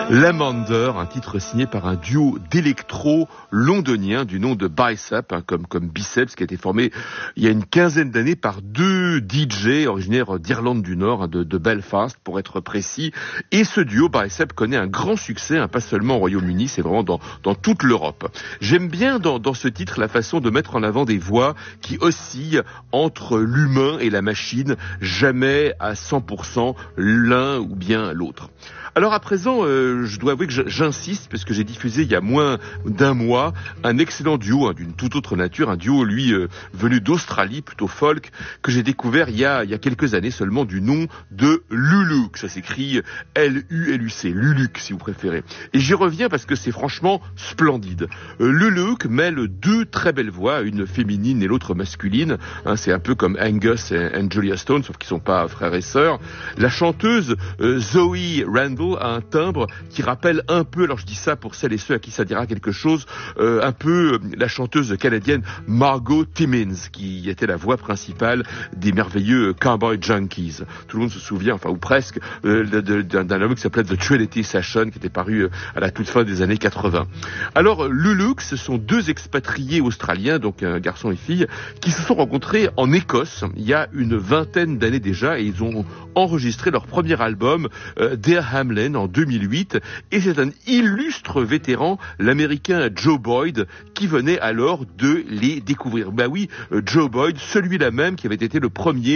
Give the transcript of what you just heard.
Lamander, un titre signé par un duo d'électro londoniens du nom de Bicep, comme biceps, qui a été formé il y a une quinzaine d'années par deux DJ originaires d'Irlande du Nord, de Belfast pour être précis. Et ce duo Bicep connaît un grand succès, pas seulement au Royaume-Uni, c'est vraiment dans toute l'Europe. J'aime bien dans ce titre la façon de mettre en avant des voix qui oscillent entre l'humain et la machine, jamais à 100% l'un ou bien l'autre. Alors à présent, je dois avouer que j'insiste, parce que j'ai diffusé il y a moins d'un mois un excellent duo d'une toute autre nature, un duo lui venu d'Australie, plutôt folk, que j'ai découvert il y a quelques années seulement, du nom de Luluc. Ça s'écrit L-U-L-U-C, Luluc si vous préférez. Et j'y reviens parce que c'est franchement splendide. Luluc mêle deux très belles voix, une féminine et l'autre masculine. C'est un peu comme Angus et Julia Stone, sauf qu'ils sont pas frères et sœurs. La chanteuse Zoe Randall a un timbre qui rappelle un peu, alors je dis ça pour celles et ceux à qui ça dira quelque chose, un peu la chanteuse canadienne Margot Timmins, qui était la voix principale des merveilleux Cowboy Junkies. Tout le monde se souvient, enfin ou presque, d'un album qui s'appelait The Trinity Session, qui était paru à la toute fin des années 80. Alors Luluc, ce sont deux expatriés australiens, donc un garçon et fille, qui se sont rencontrés en Écosse il y a une vingtaine d'années déjà, et ils ont enregistré leur premier album, Dear Hamlin, en 2008, et c'est un illustre vétéran, l'américain Joe Boyd, qui venait alors de les découvrir. Bah oui, Joe Boyd, celui-là même qui avait été le premier